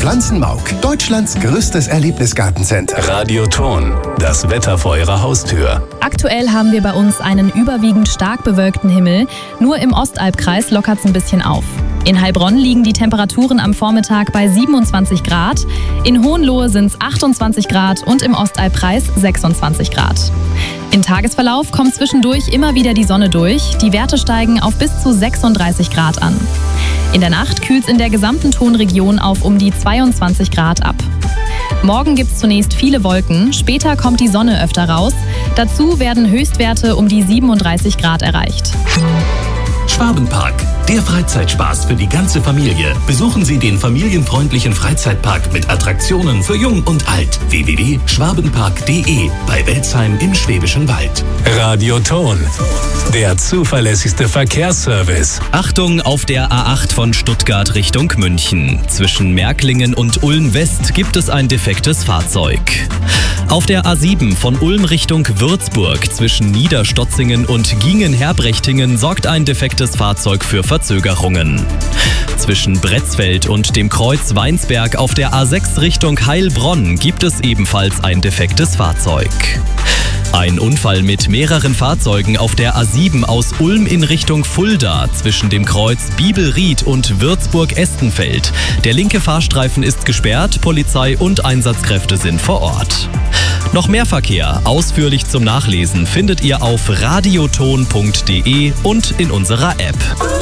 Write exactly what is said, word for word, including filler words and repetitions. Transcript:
Pflanzenmauk, Deutschlands größtes Erlebnisgartencenter. Radioton, das Wetter vor Ihrer Haustür. Aktuell haben wir bei uns einen überwiegend stark bewölkten Himmel. Nur im Ostalbkreis lockert es ein bisschen auf. In Heilbronn liegen die Temperaturen am Vormittag bei siebenundzwanzig Grad. In Hohenlohe sind es achtundzwanzig Grad und im Ostalbkreis sechsundzwanzig Grad. Im Tagesverlauf kommt zwischendurch immer wieder die Sonne durch. Die Werte steigen auf bis zu sechsunddreißig Grad an. In der Nacht kühlt es in der gesamten Tonregion auf um die zweiundzwanzig Grad ab. Morgen gibt es zunächst viele Wolken, später kommt die Sonne öfter raus. Dazu werden Höchstwerte um die siebenunddreißig Grad erreicht. Schwabenpark, der Freizeitspaß für die ganze Familie. Besuchen Sie den familienfreundlichen Freizeitpark mit Attraktionen für Jung und Alt. w w w punkt schwabenpark punkt de bei Welzheim im Schwäbischen Wald. Radioton, der zuverlässigste Verkehrsservice. Achtung auf der A acht von Stuttgart Richtung München. Zwischen Märklingen und Ulm West gibt es ein defektes Fahrzeug. Auf der A sieben von Ulm Richtung Würzburg zwischen Niederstotzingen und Gingen-Herbrechtingen sorgt ein defektes Fahrzeug für Verzögerungen. Zwischen Bretzfeld und dem Kreuz Weinsberg auf der A sechs Richtung Heilbronn gibt es ebenfalls ein defektes Fahrzeug. Ein Unfall mit mehreren Fahrzeugen auf der A sieben aus Ulm in Richtung Fulda zwischen dem Kreuz Bibelried und Würzburg-Estenfeld. Der linke Fahrstreifen ist gesperrt, Polizei und Einsatzkräfte sind vor Ort. Noch mehr Verkehr, ausführlich zum Nachlesen, findet ihr auf radioton punkt de und in unserer App.